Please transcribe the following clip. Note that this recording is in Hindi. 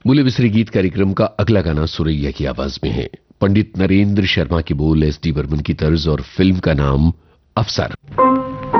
बोले बिसरे गीत कार्यक्रम का अगला गाना सुरैया की आवाज में है। पंडित नरेंद्र शर्मा की बोल, एस डी बर्मन की तर्ज और फिल्म का नाम अफसर।